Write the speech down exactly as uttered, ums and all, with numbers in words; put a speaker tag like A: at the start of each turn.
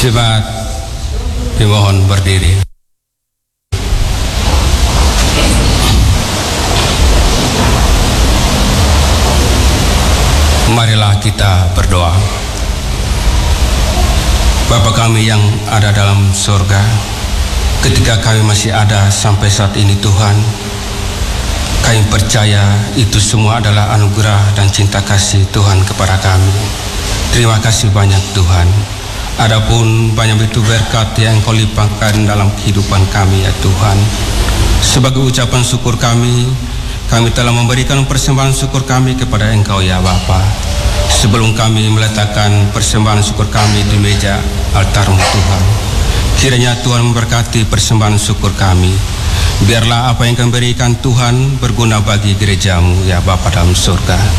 A: Jemaat dimohon berdiri. Marilah kita berdoa. Bapa kami yang ada dalam surga, ketika kami masih ada sampai saat ini Tuhan, kami percaya itu semua adalah anugerah dan cinta kasih Tuhan kepada kami. Terima kasih banyak Tuhan. Adapun banyak itu berkat yang Engkau limpahkan dalam kehidupan kami ya Tuhan. Sebagai ucapan syukur kami, kami telah memberikan persembahan syukur kami kepada Engkau ya Bapa. Sebelum kami meletakkan persembahan syukur kami di meja altar-Mu Tuhan, kiranya Tuhan memberkati persembahan syukur kami. Biarlah apa yang kami berikan Tuhan berguna bagi gereja-Mu ya Bapa dalam surga.